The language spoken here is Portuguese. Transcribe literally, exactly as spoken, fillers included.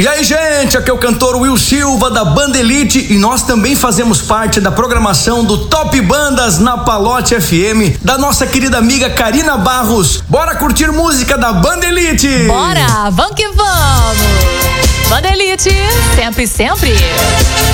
E aí, gente, aqui é o cantor Will Silva da Banda Elite e nós também fazemos parte da programação do Top Bandas na Palote F M, da nossa querida amiga Karina Barros. Bora curtir música da Banda Elite! Bora, vamos que vamos! Banda Elite, sempre, sempre!